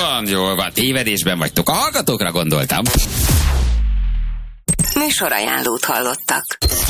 jól van, tévedésben vagytok. A hallgatókra gondoltam. Műsorajánlót hallottak.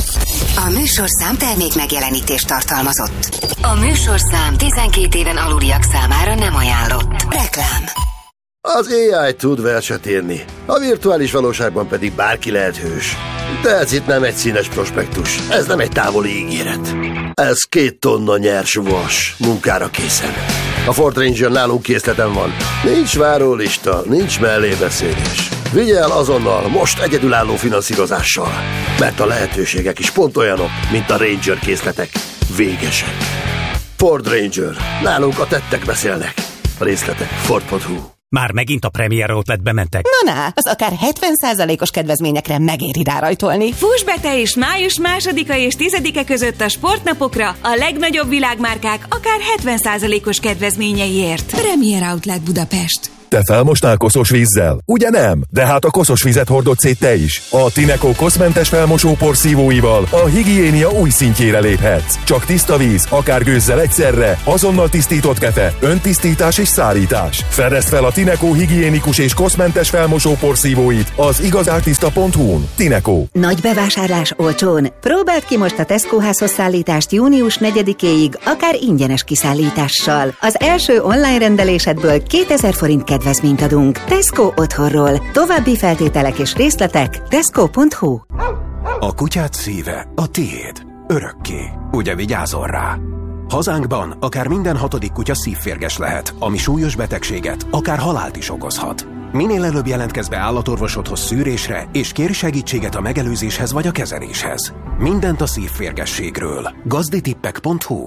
A műsorszám termék megjelenítést tartalmazott. A műsorszám 12 éven aluliak számára nem ajánlott. Reklám. Az AI tud verset írni, a virtuális valóságban pedig bárki lehet hős. De ez itt nem egy színes prospektus, ez nem egy távoli ígéret. Ez 2 tonna nyers vas, munkára készen. A Ford Ranger nálunk készleten van. Nincs várólista, nincs mellébeszélés. Vigye el azonnal, most egyedülálló finanszírozással. Mert a lehetőségek is pont olyanok, mint a Ranger készletek. Végesek. Ford Ranger. Nálunk a tettek beszélnek. A részletek Ford.hu. Már megint a Premier Outletbe mentek? Na, az akár 70%-os kedvezményekre megéri rárajtolni. Fuss be te is május 2-a és 10-e között a sportnapokra a legnagyobb világmárkák akár 70%-os kedvezményeiért. Premier Outlet Budapest. Te felmostál koszos vízzel? Ugye nem? De hát a koszos vizet hordod szét te is. A Tineco koszmentes felmosó porszívóival a higiénia új szintjére léphetsz. Csak tiszta víz, akár gőzzel egyszerre, azonnal tisztított kefe, öntisztítás és szárítás. Fedezd fel a Tineco higiénikus és koszmentes felmosó porszívóit az igazártiszta.hu-n. Tineco. Nagy bevásárlás olcsón. Próbáld ki most a Tesco házhoz szállítást június 4-éig, akár ingyenes kiszállítással. Az első online rendelésedből 2000 forint kedvezményt adunk. Tesco otthonról. További feltételek és részletek tesco.hu. A kutyád szíve a tiéd. Örökké. Ugye vigyázol rá? Hazánkban akár minden 6. kutya szívférges lehet, ami súlyos betegséget, akár halált is okozhat. Minél előbb jelentkezz be állatorvosodhoz szűrésre, és kérj segítséget a megelőzéshez vagy a kezeléshez. Mindent a szívférgességről. gazditippek.hu.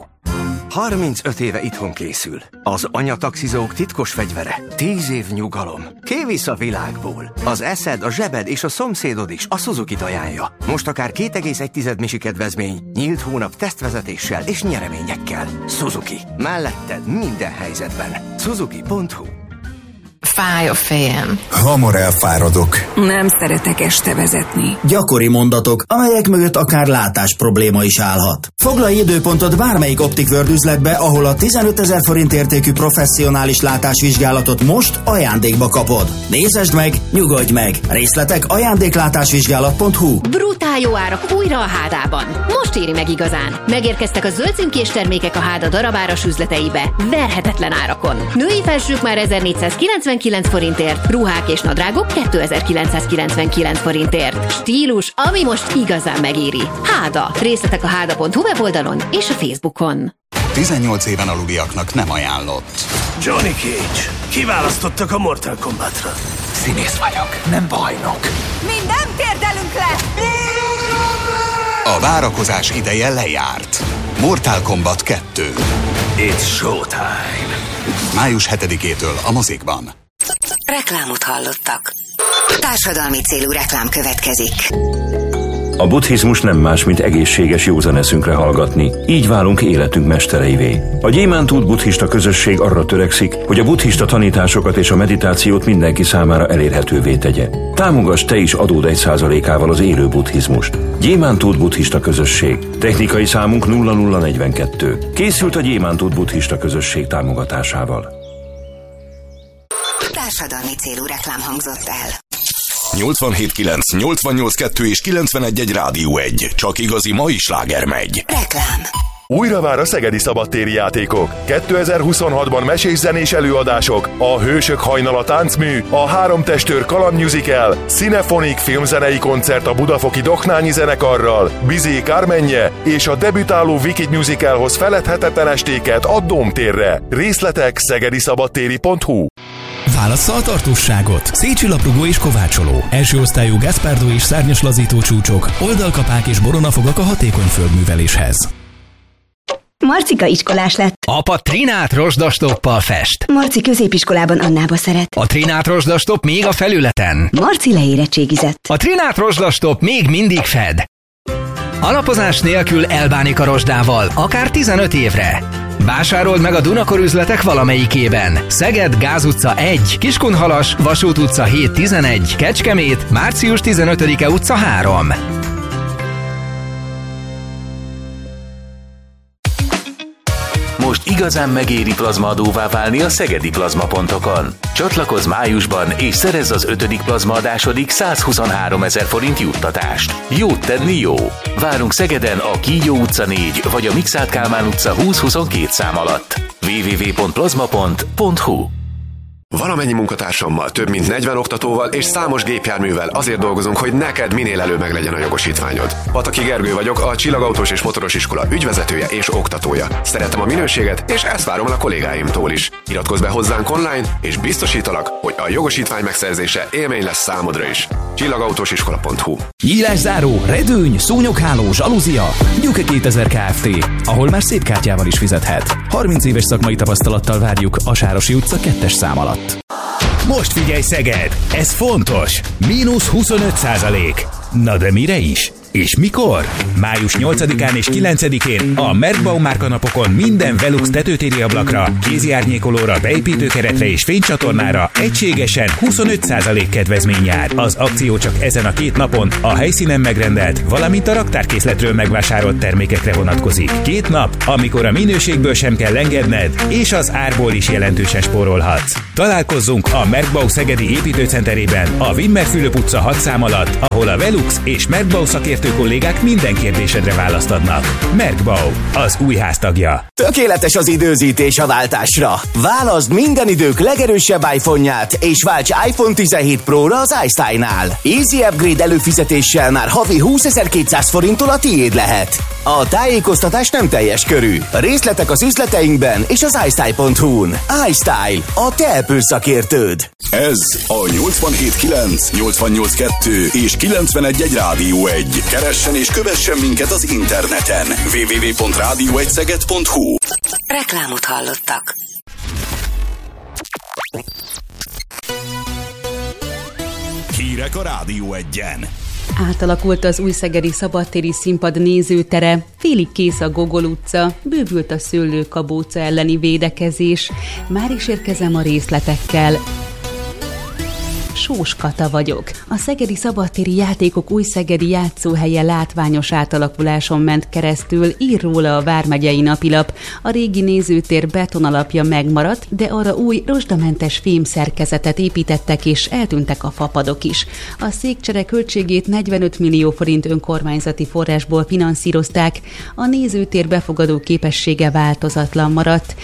35 éve itthon készül. Az anyataxizók titkos fegyvere. 10 év nyugalom. Kivisz a világból. Az eszed, a zsebed és a szomszédod is a Suzuki-t ajánlja. Most akár 2,1 misi kedvezmény, nyílt hónap tesztvezetéssel és nyereményekkel. Suzuki. Melletted minden helyzetben. Suzuki.hu. Fáj a fejem. Hamar elfáradok. Nem szeretek este vezetni. Gyakori mondatok, amelyek mögött akár látás probléma is állhat. Foglalj időpontot bármelyik Optic World üzletbe, ahol a 15 000 forint értékű professzionális látásvizsgálatot most ajándékba kapod. Nézesd meg, nyugodj meg! Részletek ajándéklátásvizsgálat.hu. Brutál jó árak újra a Hádában. Most éri meg igazán. Megérkeztek a zöld címkés termékek a Háda darabáras üzleteibe. Verhetetlen árakon. Női felsők már 1499 forintért, ruhák és nadrágok 2999 forintért. Stílus, ami most igazán megéri. Háda. Részletek a háda.hu weboldalon és a Facebookon. 18 éven aluliaknak nem ajánlott. Johnny Cage. Kiválasztottak a Mortal Kombatra. Színész vagyok, nem bajnok. Mi nem térdelünk le! A várakozás ideje lejárt. Mortal Kombat 2. It's showtime. Május 7-től a mozikban. Reklámot hallottak. Társadalmi célú reklám következik. A buddhizmus nem más, mint egészséges józan eszünkre hallgatni. Így válunk életünk mestereivé. A Gyémántút buddhista közösség arra törekszik, hogy a buddhista tanításokat és a meditációt mindenki számára elérhetővé tegye. Támogass te is adód 1%-ával az élő buddhizmust. Gyémántút buddhista közösség. Technikai számunk 0042. Készült a Gyémántút buddhista közösség támogatásával. Társadalmi célú reklám hangzott el. 87.9, 88.2 és 91.1 Rádió 1. Csak igazi mai sláger megy. Reklám. Újra vár a szegedi szabadtéri játékok. 2026-ban mesés zenés előadások, a Hősök hajnala táncmű, a Három testőr kaland musical, Cinefonik filmzenei koncert a Budafoki Doknányi zenekarral, Bizé Kármenje és a debütáló Wicked musicalhoz feledhetetlen estéket a Dómtérre. Részletek szegediszabadtéri.hu. Válassza a tartósságot. Szécsi laprugó és kovácsoló. Első osztályú Gaspardo és szárnyas lazító csúcsok, oldalkapák és boronafogak a hatékony földműveléshez. Marcika iskolás lett. Apa Trinát rozsdastoppal fest. Marci középiskolában Annába szeret. A Trinát rozsdastopp még a felületen. Marci leérettségizett. A Trinát rozsdastopp még mindig fed. Alapozás nélkül elbánik a rozsdával, akár 15 évre. Vásárold meg a Dunakor üzletek valamelyikében. Szeged, Gáz utca 1, Kiskunhalas, Vasút utca 7-11, Kecskemét, március 15-e utca 3. Most igazán megéri plazmaadóvá válni a szegedi plazmapontokon. Csatlakozz májusban és szerezz az 5. plazmaadásodig 123 000 forint juttatást. Jót tenni jó! Várunk Szegeden a Kígyó utca 4 vagy a Mikszáth Kálmán utca 20-22 szám alatt. www.plazmapont.hu. Valamennyi munkatársammal, több mint 40 oktatóval és számos gépjárművel azért dolgozunk, hogy neked minél előbb meglegyen a jogosítványod. Pataki Gergő vagyok, a Csillagautós és Motoros Iskola ügyvezetője és oktatója. Szeretem a minőséget, és ezt várom el a kollégáimtól is. Iratkozz be hozzánk online, és biztosítalak, hogy a jogosítvány megszerzése élmény lesz számodra is. Csillagautósiskola.hu. Nyílászáró, redőny, szúnyogháló, zsalúzia. Gyuke 2000 Kft., ahol már szép kártyával is fizethet. 30 éves szakmai tapasztalattal várjuk a Sárosi utca 2-es szám alatt. Most figyelj Szeged, ez fontos! -25%. Na de mire is? És mikor? Május 8-án és 9-én a Merkbau márkanapokon minden Velux tetőtéri ablakra, kézi árnyékolóra, beépítőkeretre és fénycsatornára egységesen 25% kedvezmény jár. Az akció csak ezen a 2 napon a helyszínen megrendelt, valamint a raktárkészletről megvásárolt termékekre vonatkozik. 2 nap, amikor a minőségből sem kell engedned, és az árból is jelentősen spórolhatsz. Találkozzunk a Merkbau szegedi építőcenterében, a Wimmer-Fülöp utca 6 szám alatt, ahol a Velux és Merkbau szakértő kollégák minden kérdésedre választ adnak. Merkbau, az új háztagja. Tökéletes az időzítés a váltásra. Válaszd minden idők legerősebb iPhone-ját, és válts iPhone 17 Pro-ra az iStyle-nál. Easy Upgrade előfizetéssel már havi 20.200 forinttól a tiéd lehet. A tájékoztatás nem teljes körű. Részletek az üzleteinkben és az iStyle.hu-n. iStyle, a te Apple szakértőd. Ez a 87.9, 88.2 és 91.1 Rádió 1. Keressen és kövessen minket az interneten. www.radio1szeged.hu. Reklámot hallottak. Hírek a Rádió 1-en. Átalakult az újszegedi szabadtéri színpad nézőtere, félig kész a Gogol utca, bővült a szőlőkabóca elleni védekezés. Már is érkezem a részletekkel. Sós Kata vagyok. A szegedi szabadtéri játékok újszegedi játszóhelye látványos átalakuláson ment keresztül, ír róla a Vármegyei Napilap. A régi nézőtér betonalapja megmaradt, de arra új rozsdamentes fémszerkezetet építettek, és eltűntek a fapadok is. A székcsere költségét 45 millió forint önkormányzati forrásból finanszírozták. A nézőtér befogadó képessége változatlan maradt,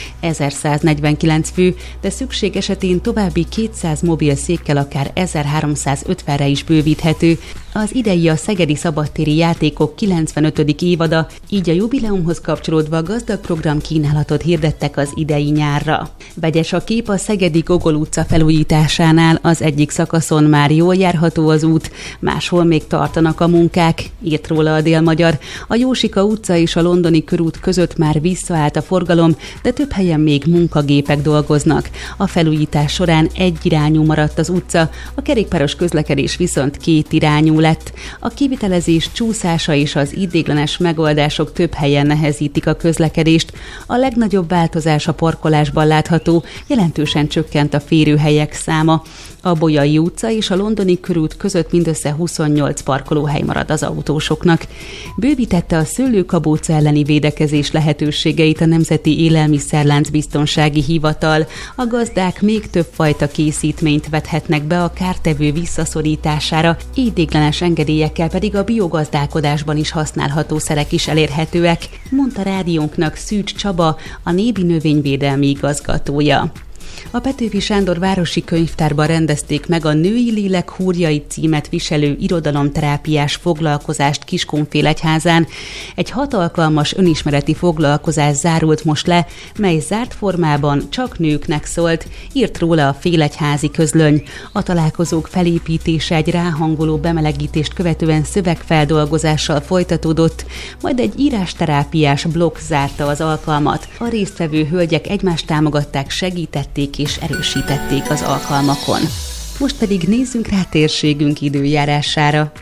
1149 fő, de szükség esetén további 200 mobil székkel akár 1350-re is bővíthető. Az idei a szegedi szabadtéri játékok 95. évada, így a jubileumhoz kapcsolódva gazdag programkínálatot hirdettek az idei nyárra. Vegyes a kép a szegedi Gogol utca felújításánál, az egyik szakaszon már jól járható az út, máshol még tartanak a munkák, írt róla a Dél-Magyar. A Jósika utca és a Londoni körút között már visszaállt a forgalom, de több helyen még munkagépek dolgoznak. A felújítás során egyirányú maradt az utca, a kerékpáros közlekedés viszont kétirányú lett. A kivitelezés csúszása és az ideiglenes megoldások több helyen nehezítik a közlekedést. A legnagyobb változás a parkolásban látható, jelentősen csökkent a férőhelyek száma. A Bolyai utca és a Londoni körút között mindössze 28 parkolóhely marad az autósoknak. Bővítette a szőlőkabóca elleni védekezés lehetőségeit a Nemzeti Élelmiszerlánc Biztonsági Hivatal. A gazdák még több fajta készítményt vethetnek be a kártevő visszaszorítására, ideiglenes engedélyekkel pedig a biogazdálkodásban is használható szerek is elérhetőek, mondta rádiónknak Szűcs Csaba, a Nébi növényvédelmi igazgatója. A Petőfi Sándor városi könyvtárban rendezték meg a Női lélek húrjai címet viselő irodalomterápiás foglalkozást Kiskunfélegyházán. Egy 6 alkalmas önismereti foglalkozás zárult most le, mely zárt formában csak nőknek szólt, írt róla a Félegyházi Közlöny. A találkozók felépítése egy ráhangoló bemelegítést követően szövegfeldolgozással folytatódott, majd egy írásterápiás blokk zárta az alkalmat. A résztvevő hölgyek egymást támogatták, segítették és erősítették az alkalmakon. Most pedig nézzünk rá térségünk időjárására.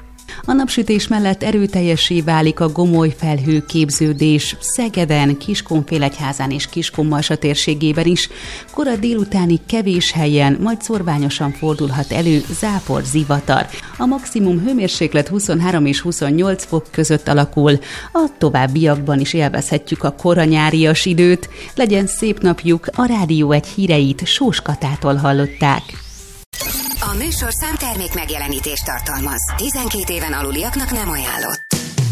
A napsütés mellett erőteljessé válik a gomoly felhőképződés Szegeden, Kiskunfélegyházán és Kiskunmarsa térségében is. Kora délutáni kevés helyen, majd szorványosan fordulhat elő zápor, zivatar. A maximum hőmérséklet 23 és 28 fok között alakul. A továbbiakban is élvezhetjük a kora nyárias időt. Legyen szép napjuk, a Rádió 1 híreit Sós Katától hallották. A műsorszám termék megjelenítést tartalmaz. 12 éven aluliaknak nem ajánlott.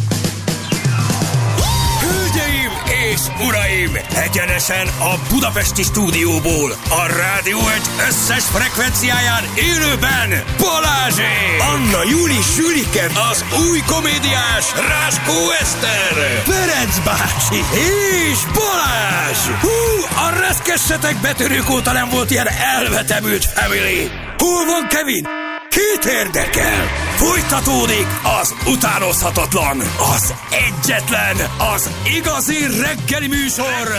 Hölgyeim és uraim! Egyenesen a budapesti stúdióból, a Rádió 1 összes frekvenciáján élőben Balázsék! Anna Júli Sülike, az új komédiás Ráskó Eszter, Ferenc bácsi és Balázs! Hú, a reszkessetek betörők óta nem volt ilyen elvetemült family! Hol van Kevin? Kit érdekel? Folytatódik az utánozhatatlan, az egyetlen, az igazi reggeli műsor,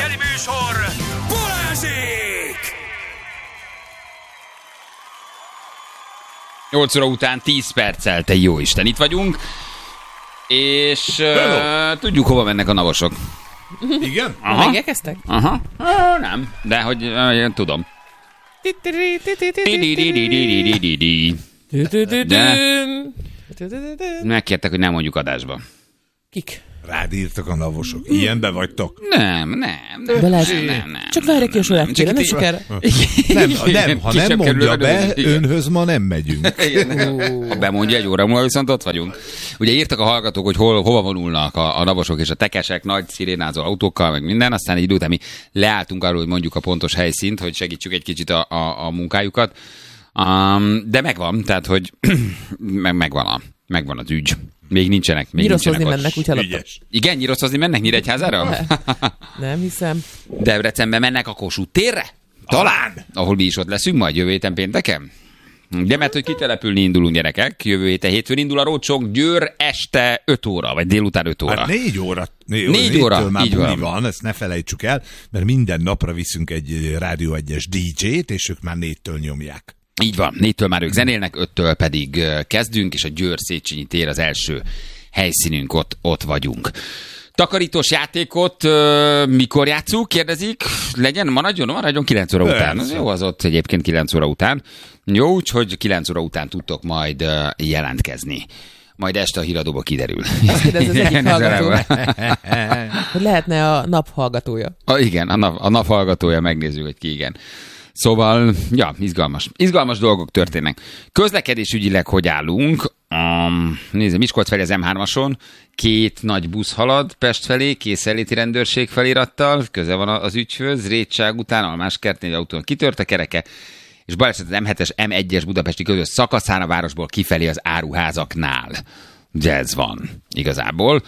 Balázsék! 8 óra után 10 perccel, te jóisten, itt vagyunk, és tudjuk, hova mennek a navosok. Igen? Megérkeztek? Aha. Nem, de hogy tudom. De megkértek, hogy nem mondjuk adásba. Kik? Rád írtak a navosok. Ilyenbe vagytok? Nem. Balázs, csak várj ki a sorát, kérem, nem sikerre. Nem, ha nem mondja be, önhöz ma nem megyünk. Ha bemondja, egy óra múlva viszont ott vagyunk. Ugye írtak a hallgatók, hogy hova vonulnak a navosok és a tekesek nagy szirénázó autókkal, meg minden, aztán egy idő után mi leálltunk arról, hogy mondjuk a pontos helyszínt, hogy segítsük egy kicsit a munkájukat. De megvan, tehát, hogy megvan az ügy. Még nincsenek. Nyíroszozni mennek, úgy hallottam. Igen, Nyíroszozni mennek Nyíregyházára? Nem hiszem. Debrecenbe mennek a Kossuth térre? Talán. Ahol mi is ott leszünk majd jövő héten pénteken. De mert, hogy kitelepülni indulunk, gyerekek. Jövő héten hétfőn indul a rócsok, Győr este 5 óra, vagy délután 5 óra. Hát 4 óra. 4 óra, már így van, ezt ne felejtsük el, mert minden napra viszünk egy Rádió 1-es DJ-t, és ők már 4-től nyomják. Így van, 4-től már ők zenélnek, 5-től pedig kezdünk, és a Győr Széchenyi tér az első helyszínünk, ott vagyunk. Takarítós játékot mikor játszunk, kérdezik? Maradjon 9 óra után. Az jó, az ott egyébként 9 óra után. Jó, úgyhogy 9 óra után tudtok majd jelentkezni. Majd este a híradóba kiderül. Azt kérdez az egyik hallgató. Hogy lehetne a nap hallgatója. Igen, a nap hallgatója, megnézzük, hogy ki igen. Szóval, ja, izgalmas dolgok történnek. Közlekedésügyileg hogy állunk? Nézzük, Miskolc felé az M3-ason 2 nagy busz halad Pest felé, készenléti rendőrség felirattal, közel van az ügyhöz, Rétság után Almáskertnél egy autón kitört a kereke, és baleset az M7-es, M1-es budapesti közös szakaszán a városból kifelé az áruházaknál. Ugye ez van igazából.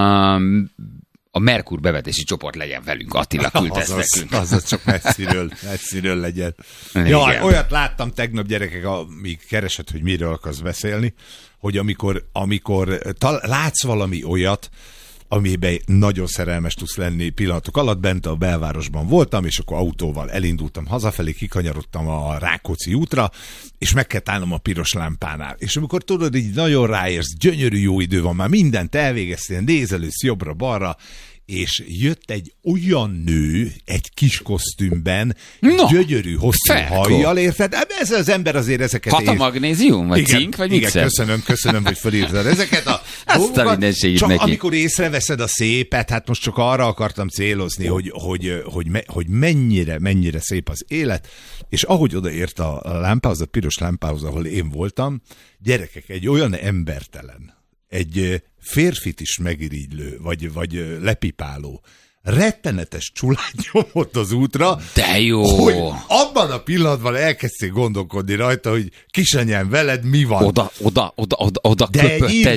A Merkur bevetési csoport legyen velünk, Attila küldte ezt nekünk. Azaz csak messziről legyen. Ja, olyat láttam tegnap, gyerekek, amíg keresed, hogy miről akarsz beszélni, hogy amikor látsz valami olyat, amiben nagyon szerelmes tudsz lenni pillanatok alatt, bent a belvárosban voltam, és akkor autóval elindultam hazafelé, kikanyarodtam a Rákóczi útra, és meg kell állnom a piros lámpánál. És amikor tudod, így nagyon ráérsz, gyönyörű jó idő van, már mindent elvégeztél, nézelősz jobbra-balra, és jött egy olyan nő, egy kis kosztümben, gyönyörű, hosszú hajjal, érted? Ez az ember azért ezeket... Hat a magnézium, vagy cink, vagy igen, köszönöm, hogy felírtad ezeket a dolgokat. Csak neki. Amikor észreveszed a szépet, hát most csak arra akartam célozni, hogy mennyire szép az élet, és ahogy odaért a lámpához, a piros lámpához, ahol én voltam, gyerekek, egy olyan embertelen, egy férfit is megirigylő, vagy lepipáló, rettenetes csulány nyomott az útra, de jó, hogy abban a pillanatban elkezdték gondolkodni rajta, hogy kisanyám, veled mi van? Oda de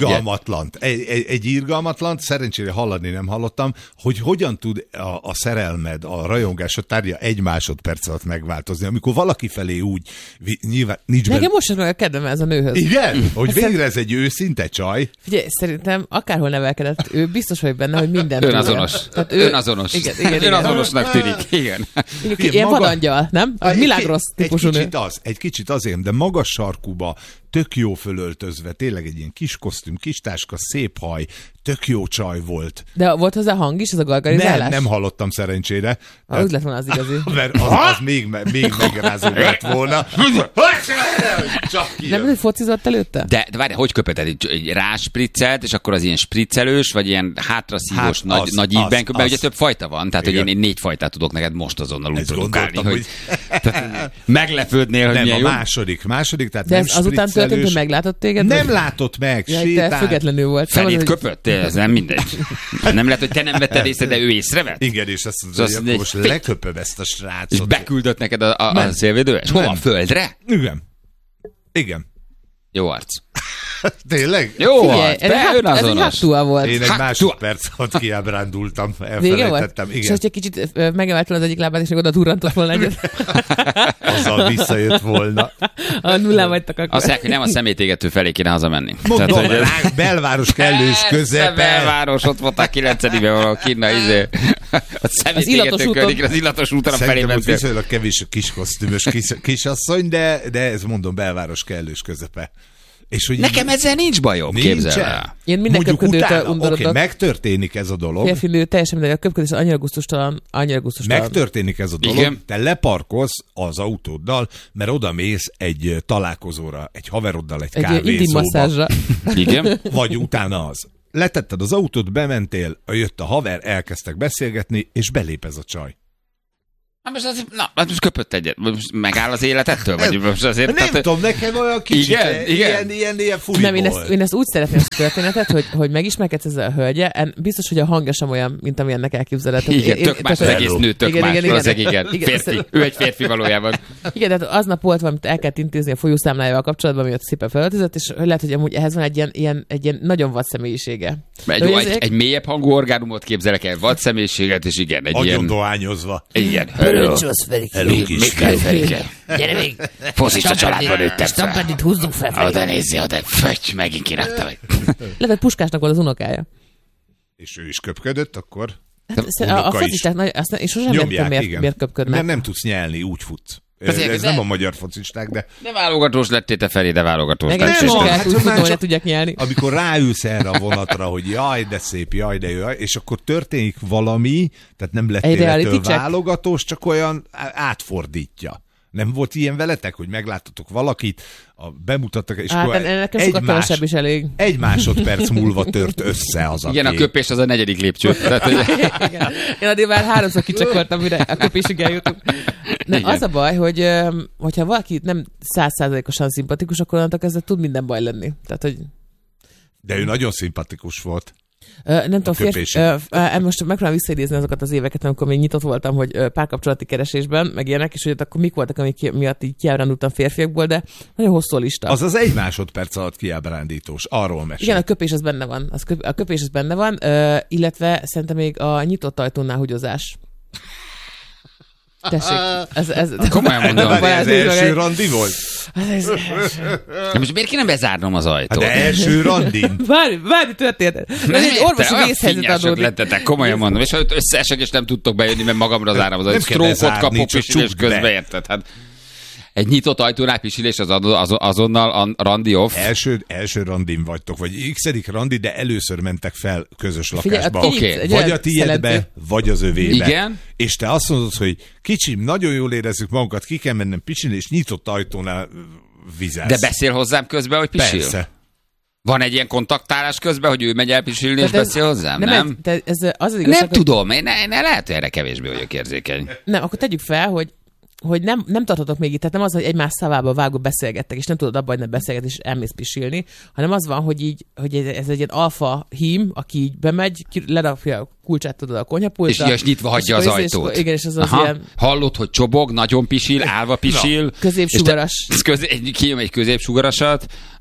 egy irgalmatlan, szerencsére hallani nem hallottam, hogy hogyan tud a szerelmed, a rajongásod tárgya 1 másodperc alatt megváltozni, amikor valaki felé úgy nyilván nincs nekem most meg a kedvem ez a nőhöz. Igen? Hogy végre ez egy őszinte csaj. Figyelj, szerintem akárhol nevelkedett, ő biztos vagy benne, hogy minden önazonos. Önazonos. Igen. Önazonosnak tűnik. Igen. Ilyen vadangyal, nem? Milagros típusú nő. Egy kicsit azért, de magas sarkúba, tök jó fölöltözve, tényleg egy ilyen kis kosztüm, kis táska, szép haj, tök jó csaj volt. De volt hozzá hang is, ez a gargarizálás? Nem hallottam szerencsére. Az lett volna az igazi. Mert az még megrázó lett volna. Nem, hogy focizott előtte? De várj, hogy köpeted? Egy ráspriccelt, és akkor az ilyen spriccelős, vagy ilyen hátraszívós nagy ívben köpel, ugye több fajta van, tehát hogy én 4 fajtát tudok neked most azonnal úgy produkálni, hogy meglepődnél, hogy milyen jó. A második, tehát de nem azután történt, hogy meglátott téged? Nem látott meg, sétált. Te függetlenül volt. Felét köpött, ez nem mindegy. Nem lehet, hogy te nem vetted észre, de ő észrevett? Igen, és azt mondja, hogy akkor most leköpöm ezt a srácot. És beküldött neked a szélvédőes? Hova? Földre? Igen. Jó arc. Tényleg? Jó arc, ez egy Haktua volt. Én egy másodperc alatt kiábrándultam, elfelejtettem. És hogyha kicsit megemeltem az egyik lábát, és még oda durrantott volna egyet. Azzal visszajött volna. A nullán vagytok akkor. Azt mondják, hogy nem a szemétégető felé kéne hazamenni. Mondom, belváros kellős közepe. Belváros, ott voltál 9-ben valahol kinna, a szemétégető környékén, az illatos úton a felé mentél. Viszonylag kevés kis kosztümös kisasszony, de ez mondom belváros kellős közepe. És hogy nekem ezzel nincs bajom, képzel el. Én minden köpködőtől undorodok. Oké, megtörténik ez a dolog. Férfi nő, teljesen mindegy, a köpködés annyira gusztustalan. Megtörténik ez a dolog. Igen. Te leparkolsz az autóddal, mert oda mész egy találkozóra, egy haveroddal, egy kávézóba. Igen. Vagy utána az. Letetted az autót, bementél, jött a haver, elkezdtek beszélgetni, és belép ez a csaj. Most köpött egyet. Most megáll az élet ettől? Vagy most azért, nem tudom, nekem olyan kicsit ilyen furi nem, én ezt úgy szeretném ezt a történetet, hogy megismerkedsz ezzel a hölgye, biztos, hogy a hangja sem olyan, mint amilyennek elképzeled. Igen, tök más az egész nő, tök más. Igen. Férfi. Ő egy férfi valójában. Igen, tehát aznap volt valamit el kell intézni a folyószámlájával kapcsolatban, miatt szépen felöltözött, és lehet, hogy amúgy ehhez van egy ilyen nagyon vad személyisége. Egy mélyebb hangú orgánumot képzelek el, vad személyiséget, és igen, egy ilyen... Agyon dohányozva. Igen. Hello, kis Ferike. Gyere még. Foszista családban nőttem fel. Stampedit húzzunk fel. Oda nézzél, oda. Fögy, megint kirakta meg. Lehet, Puskásnak volt az unokája. És ő is köpködött, akkor? A focisták, én sosem nem tudom, miért köpködnek. Nem tudsz nyelni, úgy futsz. Ez nem a magyar focisták, de... De válogatós lettél te felé, de válogatós. Nem kell tudni, hogy ne tudják nyelni. Amikor ráülsz erre a vonatra, hogy jaj, de szép, jaj, de jó, és akkor történik valami, tehát nem lettél ettől válogatós, csak olyan átfordítja. Nem volt ilyen veletek, hogy megláttatok valakit, bemutattak, és akkor egy másodperc múlva tört össze az a igen, kép. A köpés az a 4. lépcső. Én addig már 3-szor kicsakoltam, mire a köpésig eljutunk. Az a baj, hogyha valaki nem 100%-osan szimpatikus, akkor annak ezzel tud minden baj lenni. Tehát, hogy... De ő nagyon szimpatikus volt. Nem tudom, most megpróbálom visszaidézni azokat az éveket, amikor még nyitott voltam, hogy párkapcsolati keresésben, meg ilyenek, és hogy akkor mik voltak, amik miatt így kiábrándultam férfiakból, de nagyon hosszú a lista. Az 1 másodperc alatt kiábrándítós, arról mesél. Igen, a köpés az benne van. A köpés az benne van, illetve szerintem még a nyitott ajtónál húgyozás. Tessék, ez komolyan mondom, ez első randi volt? De most miért kéne bezárnom az ajtót? De első randin. Várj, történet. Ez egy orvosi vészhelyzet adódik. Lettetek, komolyan mondom. És ha összeesek, és nem tudtok bejönni, mert magamra zárom az ajtót. Sztrókot kapok, és közbe érted. Hát egy nyitott ajtónál pisilés az azonnal a randi off. Első randin vagytok, vagy x-edik randi, de először mentek fel közös lakásba. Okay. Vagy a tiédbe, vagy az övébe. Igen. És te azt mondod, hogy kicsim, nagyon jól érezzük magunkat, ki kell mennem pisilni, és nyitott ajtónál vizelsz. De beszél hozzám közben, hogy pisil? Persze. Van egy ilyen kontaktálás közben, hogy ő megy el pisilni, és beszél hozzám? Nem? Nem tudom, én lehet, hogy erre kevésbé vagyok érzékeny. Nem, akkor tegyük fel, hogy nem tartotok még itt, tehát nem az, hogy egymás szavába vágó beszélgettek, és nem tudod abba, hogy nem beszélget, és elmész pisilni, hanem az van, hogy ez egy ilyen alfa hím, aki így bemegy, lerapja a kulcsát, tudod, a konyhapultra. És nyitva hagyja az ajtót. Igen, és az ilyen... Hallod, hogy csobog, nagyon pisil, állva pisil. Középsugaras. Kijön egy középsugarasat,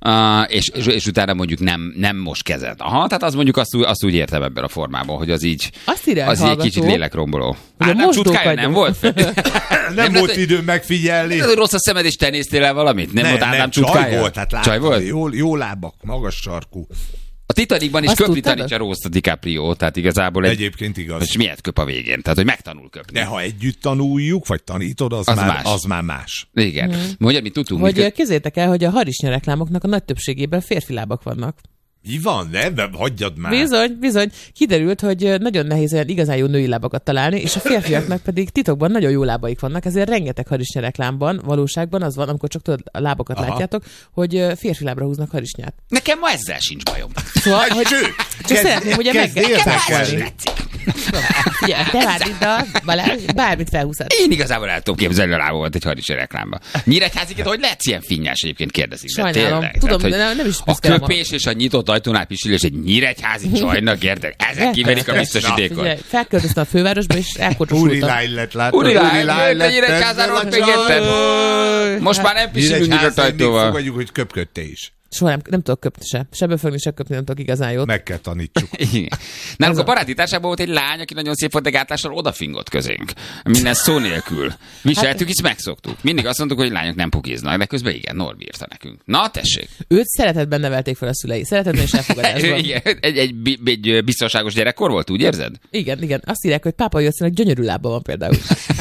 és utána mondjuk nem most kezed. Tehát az mondjuk azt úgy értem ebben a formában, hogy az így egy kicsit lélekromboló. Nem csutkája nem volt? Nem volt időm megfigyelni. Rossz a szemed, és te néztél el valamit? Nem volt Ádám csutkája? Csaj volt, hát láttam. Jó lábak, magas sarkú. A Titanicban is köpni tanítja Rose DiCaprio, tehát igazából egyébként igaz. És miért köp a végén? Tehát, hogy megtanul köpni. De ha együtt tanuljuk, vagy tanítod, az már más. Igen. Mondja, mit tudtunk. Hogy kézzétek el, hogy a harisnya reklámoknak a nagy többségében férfi lábak vannak. Mi van? Nem, hagyjad már. Bizony. Kiderült, hogy nagyon nehéz olyan igazán jó női lábakat találni, és a férfiaknak pedig titokban nagyon jó lábaik vannak, ezért rengeteg harisnya reklámban, valóságban az van, amikor csak tudod, a lábakat látjátok, hogy férfi lábra húznak harisnyát. Nekem ma ezzel sincs bajom. Szóval, hogy csak szeretném ugye megkezdeni. Figyelj, te várd Balázs, bármit felhúzhat. Én igazából el tudom képzelni a lábomat egy harisnya reklámba. Nyíregyháziként, hogy lehetsz ilyen finnyás egyébként kérdezik. Sajnálom, tudom, de nem is a köpés és a nyitott ajtónál pisilés egy nyíregyházi csajnak, érted? Ezek kiverik a biztosítékot. Felköltöztem a fővárosba, és elkorcsosultam. Úri lány lett, látod? Úri lány lett, Nyíregyházáról még érted? Most már nem pisilünk nyitott ajtóval. Még fogadjuk, hogy köpködte is. Soha nem tudok köpni se. Se befogni, se köpni nem tudok igazán jót. Meg kell tanítsuk. Nálunk a baráti társában volt egy lány, aki nagyon szép volt, de gátlással odafingott közénk. Minden szó nélkül. Viseltük, és megszoktuk. Mindig azt mondtuk, hogy lányok nem pukiznak, de közben igen, Norbi írta nekünk. Na, tessék. Őt szeretetben nevelték fel a szülei. Szeretetben és elfogadásban. egy biztonságos gyerekkor volt, úgy érzed? Igen. Azt írják, hogy Pápa Józsefnek gyönyörű lába van például.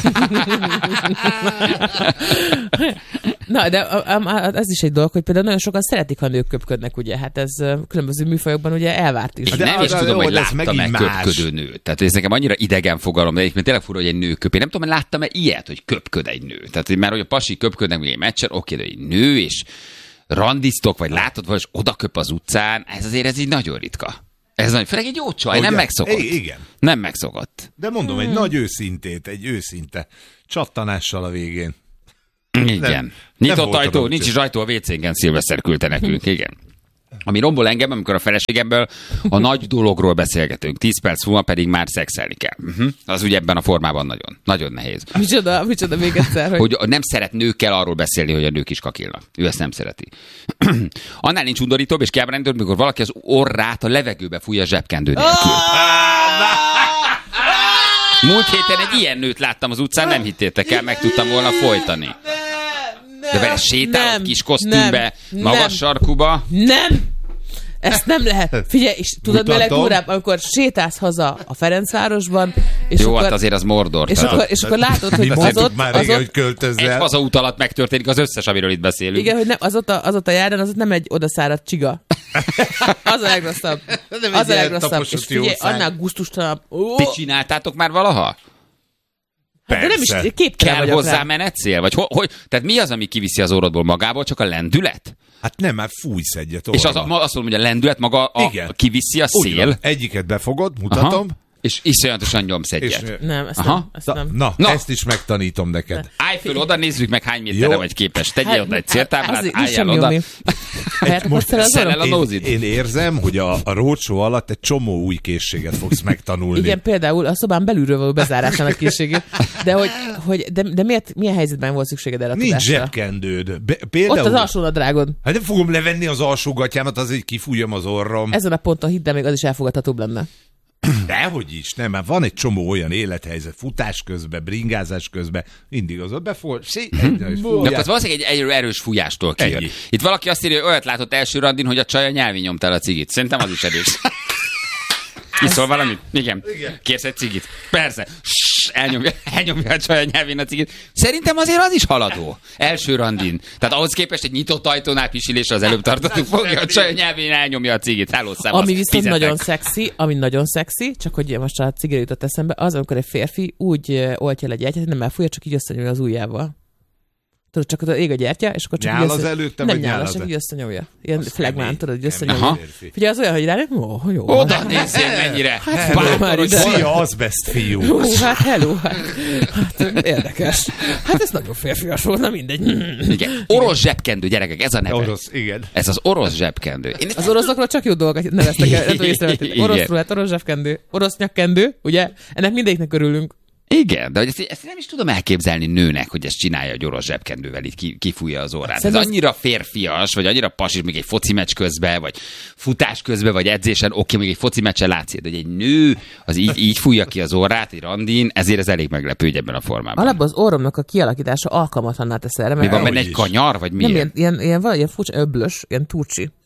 Na, de ez is egy dolog, hogy például nagyon sokan szeretik, ha nők köpködnek, ugye? Hát ez különböző műfajokban ugye elvárt is. Én nem is tudom, hogy láttam-e köpködő nőt. Tehát ez nekem annyira idegen fogalom, de egyébként tényleg fura, hogy egy nő köp. Én nem tudom, hogy láttam-e ilyet, hogy köpköd egy nő. Tehát már hogy a pasi köpködnek egy meccsen, oké, de egy nő, és randiztok, vagy látod, vagy oda köp az utcán, ez így nagyon ritka. Ez nagyon, főleg egy jó csaj, nem megszokott. Igen. Nem megszokott. De mondom, egy nagy őszintét, egy őszinte csattanással a végén. Igen. Nyitott ajtó, nincs is ajtó a WC-nken, Szilveszter küldte nekünk, igen. Ami rombol engem, amikor a feleségemből a nagy dologról beszélgetünk, 10 perc múlva pedig már szexelni kell. Az ugye ebben a formában nagyon, nagyon nehéz. Micsoda még egyszer, hogy nem szeret nőkkel arról beszélni, hogy a nők is kakilnak. Ő ezt nem szereti. Annál nincs undorítóbb és kiábrándítóbb, amikor valaki az orrát a levegőbe fújja zsebkendő nélkül. Múlt héten egy ilyen nőt láttam az utcán, nem hittétek el, meg tudtam volna folytani. De vele sétálod kis kosztümbe, magas sarkuba. Nem! Ezt nem lehet. Figyelj, és tudod, mi legdurább, amikor sétálsz haza a Ferencvárosban, és jó, akkor, hát azért az Mordor. És akkor látod, hogy az ott... hogy költözzel. Egy hazaút alatt megtörténik az összes, amiről itt beszélünk. Igen, hogy nem, az ott a járdan, az ott nem egy odaszáradt csiga. Az a legrosszabb. Az a legrosszabb. És figyelj, annál gusztustalabb. Ti csináltátok már valaha? Hát, de nem is képtelen kell hozzá menetszél? Vagy hogy? Tehát mi az, ami kiviszi az orrodból magából? Csak a lendület? Hát nem, már fújsz egyet orra. És azt mondom, hogy a lendület maga kiviszi a szél? Ugyan. Egyiket befogod, mutatom. Aha. És iszonyatosan nyomsz egyet. Nem, ezt nem. Na, ezt is megtanítom neked. Állj föl oda, nézzük meg, hány méterre vagy képes. Tegyél oda egy céltáblát, álljál oda. Én érzem, hogy a roadshow alatt egy csomó új készséget fogsz megtanulni. Igen, például a szobán belülről való bezárásának készségét. De milyen helyzetben volt szükséged erre a tudásra? Nincs zsebkendőd. Például... Ott az alsónadrágod. Hát nem fogom levenni az alsógatyámat, az, hogy kifújjam az orrom. Ezen a ponton hidd el, még az is elfogadhatóbb lenne. Dehogy is, nem, mert van egy csomó olyan élethelyzet, futás közben, bringázás közben, mindig az ott befog. De az valószínűleg egy erős fújástól kijön. Itt valaki azt írja, hogy olyat látott első randin, hogy a csaj a nyelvén nyomta el a cigit. Szerintem az is erős. Iszol valamit? Igen. Kérsz egy cigit? Persze. Elnyomja a csaj a nyelvén a cigit. Szerintem azért az is haladó. Első randin. Tehát ahhoz képest egy nyitott ajtónál pisilésre az előbb tartottuk, fogja a csaj a nyelvén, elnyomja a cigit. Hello, szevasz. Ami viszont nagyon szexi, csak hogy most a cigire jutott eszembe, az, amikor egy férfi úgy oltja le egy gyertyát, hogy nem elfújja, csak így összenyomja az ujjával. Tudod, csak ott ég a gyertya, és akkor csak nyál az előtte, nem nyál, csak így összenyomja. Ilyen flagmán, tudod, hogy összenyomja. Figyelj, az olyan, hogy rá, jó. Oda nézzél mennyire. Szia, azbest fiú. Hát hello. Hát érdekes. Hát ez nagyon férfias volt, na mindegy. Igen. Orosz zsebkendő, gyerekek, ez a neve. Orosz, igen. Ez az orosz zsebkendő. Az oroszokról csak jó dolgokat neveztek el. Orosz rulett, orosz zsebkendő, orosz nyakkendő, ugye? Ennek mindegyiknek örülünk. Igen, de ezt nem is tudom elképzelni nőnek, hogy ezt csinálja, hogy orosz zsebkendővel így kifújja az orrát. Ez annyira férfias, vagy annyira pasis, még egy foci meccs közben, vagy futás közben, vagy edzésen, oké, még egy foci meccsen látszik, de egy nő az így fújja ki az orrát, egy randin, ezért ez elég meglepő, hogy ebben a formában. Alapból az orromnak a kialakítása alkalmatlanná tesz erre. Mi van benne egy kanyar, vagy mi? Nem, ilyen furcsa öblös, ilyen turcsi.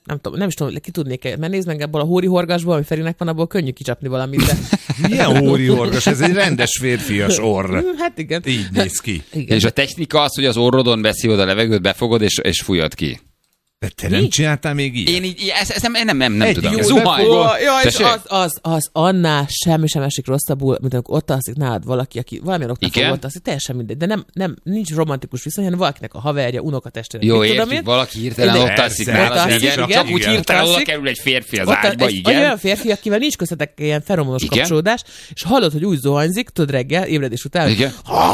nem is tudom, ki tudnék, mert nézd meg ebből a hórihorgasból, ami Ferinek van, abból könnyű kicsapni valamit. De... Milyen hórihorgas? Ez egy rendes férfias orr. Hát igen. Így néz ki. Igen. És a technika az, hogy az orrodon beszívod a levegőt, befogod és fújod ki. De te nem csináltál még így? Én így, ezt nem tudom. Jó, Zuhanyból. Az annál semmi sem esik rosszabbul, mint amikor ott alszik nálad valaki, aki valamilyen oknál fogva ott alszik, teljesen mindegy. De nem, nincs romantikus viszony, hanem valakinek a haverja, unokatestvére. Jó, értjük, valaki hirtelen ott alszik nálad, igen. Csak úgy hirtelen oda kerül egy férfi az ágyba, igen. Olyan férfi, akivel nincs köztetek ilyen feromonos kapcsolódás, és hallod, hogy úgy zuhanyzik, tudod reggel, ébredés után, igen.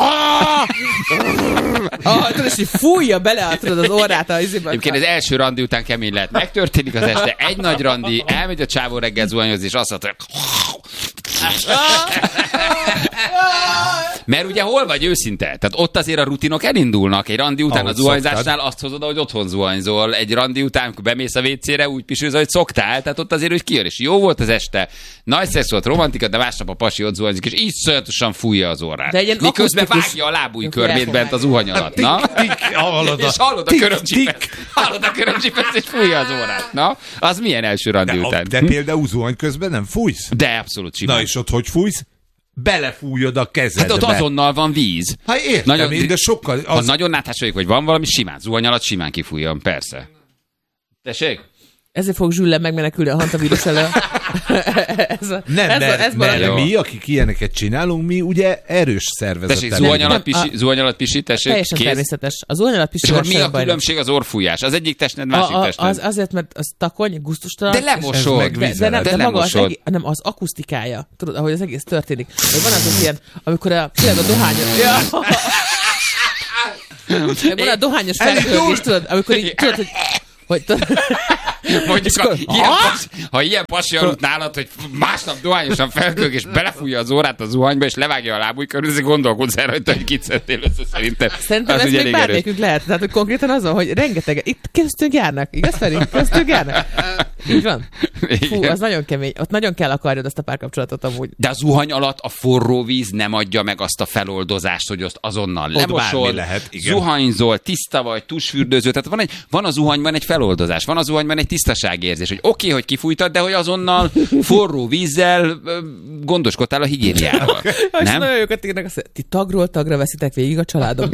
És így fújja bele az orrát a izébe. Egyébként az első randi után kemény lehet. Megtörténik az este, egy nagy randi, elmegy a csávó reggel zuhanyozni, és azt mondta, mert ugye hol vagy őszinte? Tehát ott azért a rutinok elindulnak. Egy randi után a zuhanyzásnál azt hozod, hogy otthon zuhanyzol. Egy randi után, amikor bemész a WC-re, úgy pisülsz, hogy szoktál. Tehát ott azért, hogy kijön, és jó volt az este. Nagy szex volt, romantika, de másnap a pasi ott zuhanyzik, és így szörnyűsen fújja az orrát. Miközben vágja a lábúj körmét bent az zuhany alatt. Na? És hallod a körömcsipet. Hallod a körömcsipet, és fújja az orrát. Na? Az milyen első randi után? De például zuhany közben nem fújsz? De abszolút simán. Na és ott hogy fújsz? Belefújod a kezedbe. Hát ott azonnal van víz. Hát értem, de sokkal... Ha nagyon náthás vagyok, vagy van valami, simán. Zuhany alatt simán kifújjon, persze. Tessék? Ezért fog Zsülle megmenekülni a hantavírus elől. Mert mi, akik ilyeneket csinálunk, mi ugye erős szervezetek. Tessék, zuhany alatt pisi, tessék. Teljesen természetes. A zuhany alatt pisi. És mi a különbség az orrfújás? Az egyik testned, másik tested. Azért, mert az takony, gusztustalan. De lemosod. De maga az akusztikája. Tudod, ahogy az egész történik. Van az ilyen, amikor a dohányos... Van a dohányos felkölgés, tudod, amikor így tudod, hogy mondjuk, ha ilyen pasi aludt nálad, hogy másnap dohányosan felkölg, és belefújja az órát a zuhanyba, és levágja a lábúj körül, ezért gondolkodsz el rajta, hogy kit szedtél össze szerintem. Szerintem ez még bármelyikünk lehet. Tehát, hogy konkrétan azon, hogy rengeteg, itt köztünk járnak, igaz Feri? Köztünk járnak. Így van? Fú, az nagyon kemény. Ott nagyon kell akarjad azt a párkapcsolatot amúgy. De a zuhany alatt a forró víz nem adja meg azt a feloldozást, hogy azt azonnal lemosod, lehet, zuhanyzol, tiszta vagy, tusfürdőző. Tehát van a zuhanyban egy feloldozás, van a zuhanyban egy tisztaságérzés, hogy oké, hogy kifújtad, de hogy azonnal forró vízzel gondoskodtál a higiéniával. És nagyon jókat írnak, azt mondja, ti tagról tagra veszitek végig a családom.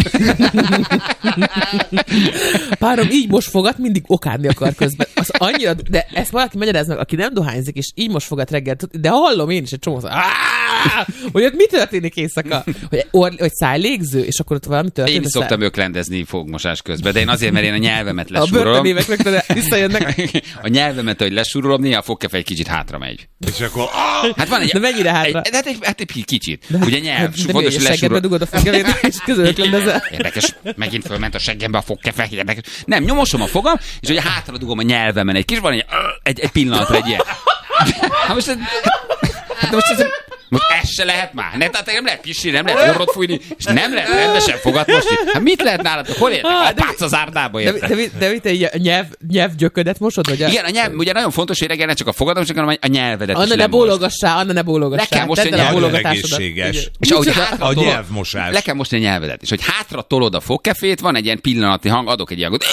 Párom így most fogat, mindig okádni akar közben. Az annyira, de ezt valaki magyaráz meg, aki nem dohányzik, és így most fogat reggel, de hallom én is egy csomószor, hogy ott mi történik éjszaka? Hogy szájlégző, és akkor ott valami történik. Én szoktam öklendezni fogmosás közben, de én azért, mert én a nyelvemet lesúrolom. A börtönévek visszajönnek. A nyelvemet, hogy lesúrolom, néha a fogkefe egy kicsit hátra megy. És akkor... Hát van de mennyire hátra? Hát egy kicsit. Ugye nyelv, fontos, hogy lesúrolom. Dugod a fogkefét, és közül öklendezel. Érdekes, megint fölment a seggembe a fogkefe. Érdekes. Nem, nyomosom a fogam, és ugye hátra dugom a nyelvemen egy kis, van egy pillanatra egy ilyen. Hát most ez se lehet már. Tehát nem lehet pisilni, nem lehet orrot fújni, és nem lehet rendesen fogat mosni. Hát mit lehet nálad? Hol értek? Apácz az árdába, érted? De mit egy nyelvgyöködet mosod? Vagy igen, a nyelv, ugye nagyon fontos, hogy reggel ne csak a fogadat, hanem a nyelvedet Anna ne bólogassál. Le kell mosni a nyelvedet. Egészséges. És a nyelvmosás. Le kell mosni a nyelvedet. És hogy hátra tolod a fogkefét, van egy ilyen pillanati hang, adok egy ilyen...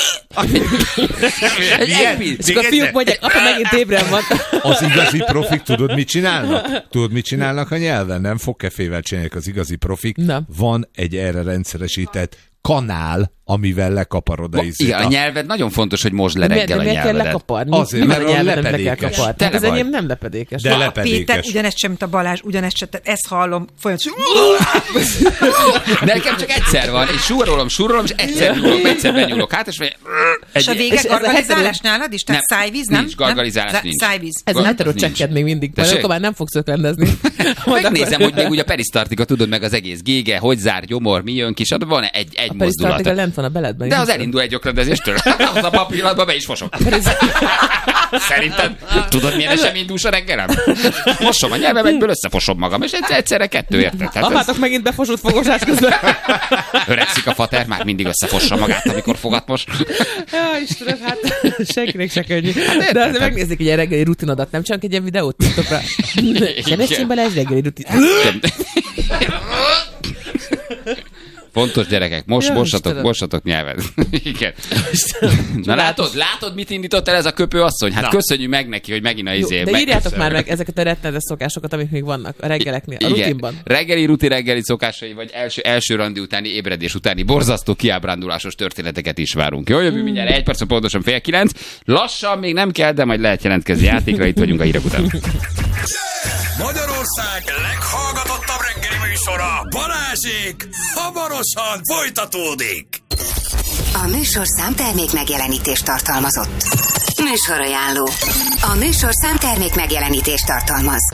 És akkor a fiúk mondják, apa megint ébren van. Az igazi profik, tudod mit csinálnak? Tudod mit csinálnak a nyelven? Nem fogkefével csinálják az igazi profik. Nem. Van egy erre rendszeresített kanál, amivel lekaparod a izét. Igen, a nyelved nagyon fontos, hogy mosd le reggel a nyelvedet. Miért kell lekaparni? Azért, mert a lepedékes. Ez enyém nem lepedékes. De lepedékes. Péter ugyanezt sem, mint a Balázs, ugyanezt sem, ezt hallom folyamatosan. Nekem csak egyszer van, és súrolom, és egyszer benyúlok hát, és a vége gargalizálás nálad is? Tehát szájvíz, nem? Nincs, gargalizálás nincs. Szájvíz. Ez heterocsekked még mindig, majd akkor már nem fogsz öklendezni. Megnézem, hogy még ugye a perisztartika, tudod meg az egész gége, hogy zár, gyomor, mi jön ki, és van egy mozdulat. Van a beledben. De az elindul egy öklendezéstől. Az a pillanatban be is fosok. Szerinted tudod, milyen eseménydús a reggelem? Mosom a nyelvem, egyből összefosom magam, és egyszerre kettő, érted? Apátok megint befosott fogosás közben. Öregszik a fater, már mindig összefossa magát, amikor fogat most. Ja, Istenem, hát senkinek se könnyű. De azért megnézzük egy ilyen reggeli rutinodat, nem csak egy ilyen videót TikTokra. Sem egy bele egy reggeli rutin. Fontos gyerekek, mossatok nyelvet. Igen. Na látod, mit indított el ez a köpő asszony? Hát köszönjük meg neki, hogy megint a izé. De írjátok már meg ezeket a rettenetes szokásokat, amik még vannak a reggeleknél, a rutinban. Reggeli szokásai, vagy első randi utáni, ébredés utáni borzasztó kiábrándulásos történeteket is várunk. Jó, jövő mindjárt 1 perc, pontosan 8:30. Lassan még nem kell, de majd lehet jelentkezni játékra, itt vagyunk a hírek után. Magyarország leghallgatottabb reggeli műsora, Balázsék, hamarosan folytatódik. A műsorszám termék megjelenítést tartalmazott. Műsorajánló. A műsorszám termék megjelenítést tartalmaz.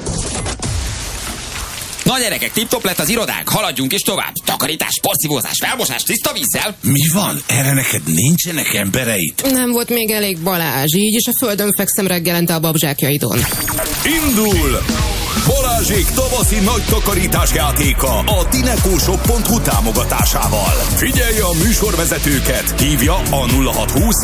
Na gyerekek, tip-top lett az irodánk, haladjunk is tovább. Takarítás, porszívózás, felmosás, tiszta vízzel. Mi van? Erre neked nincsenek embereid? Nem volt még elég Balázs, így is a földön fekszem reggelente a babzsákjaidon. Indul! Balázsék tavaszi nagy takarítás játéka a tinekóshop.hu támogatásával. Figyelje a műsorvezetőket, hívja a 0620